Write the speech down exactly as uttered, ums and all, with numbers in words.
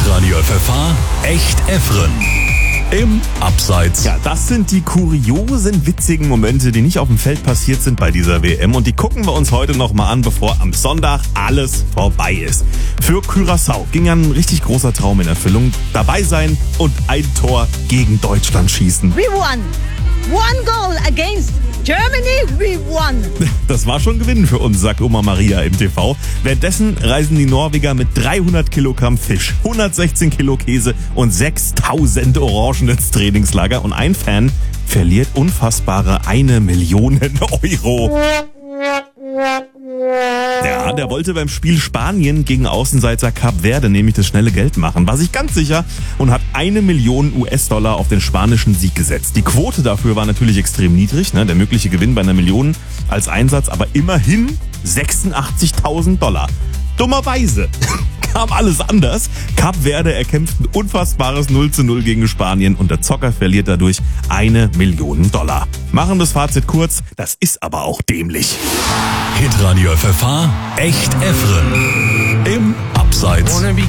Hitradio F F H, echt Effren. Im Abseits. Ja, das sind die kuriosen, witzigen Momente, die nicht auf dem Feld passiert sind bei dieser W M. Und die gucken wir uns heute nochmal an, bevor am Sonntag alles vorbei ist. Für Curaçao ging ein richtig großer Traum in Erfüllung. Dabei sein und ein Tor gegen Deutschland schießen. We won. One goal against Germany, we won. Das war schon Gewinn für uns, sagt Oma Maria im T V. Währenddessen reisen die Norweger mit dreihundert Kilogramm Fisch, hundertsechzehn Kilo Käse und sechstausend Orangen ins Trainingslager. Und ein Fan verliert unfassbare eine Million Euro. Ja, der wollte beim Spiel Spanien gegen Außenseiter Kap Verde nämlich das schnelle Geld machen, war sich ganz sicher und hat eine Million U S-Dollar auf den spanischen Sieg gesetzt. Die Quote dafür war natürlich extrem niedrig, ne? Der mögliche Gewinn bei einer Million als Einsatz, aber immerhin sechsundachtzigtausend Dollar. Dummerweise kam alles anders. Kap Verde erkämpft ein unfassbares null zu null gegen Spanien und der Zocker verliert dadurch eine Million Dollar. Machen das Fazit kurz, das ist aber auch dämlich. Hitradio F F H, echt Effren. Im Abseits.